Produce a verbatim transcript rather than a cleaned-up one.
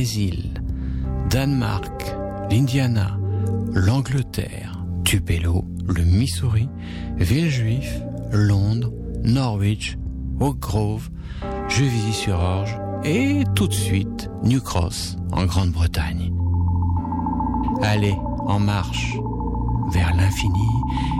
Brésil, Danemark, l'Indiana, l'Angleterre, Tupelo, le Missouri, Villejuif, Londres, Norwich, Oak Grove, Juvisy-sur-Orge et tout de suite New Cross en Grande-Bretagne. Allez, en marche vers l'infini